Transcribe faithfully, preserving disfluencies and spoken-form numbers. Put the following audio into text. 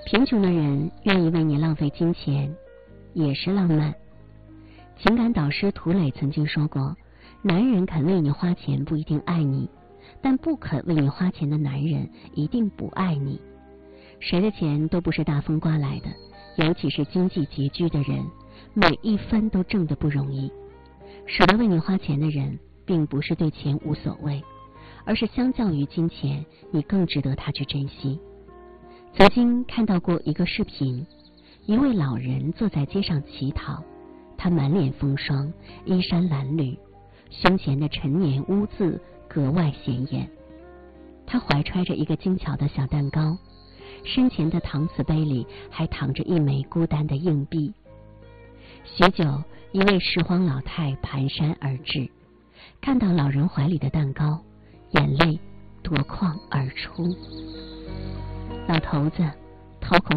贫穷的人愿意为你浪费金钱，也是浪漫。情感导师涂磊曾经说过，男人肯为你花钱不一定爱你，但不肯为你花钱的男人一定不爱你。谁的钱都不是大风刮来的，尤其是经济拮据的人，每一分都挣得不容易。舍得为你花钱的人，并不是对钱无所谓，而是相较于金钱，你更值得他去珍惜。曾经看到过一个视频，一位老人坐在街上乞讨，他满脸风霜，衣衫褴褛，胸前的陈年污渍格外显眼。他怀揣着一个精巧的小蛋糕，身前的搪瓷杯里还躺着一枚孤单的硬币。许久，一位拾荒老太蹒跚而至，看到老人怀里的蛋糕，眼泪夺眶而出。老头子，掏空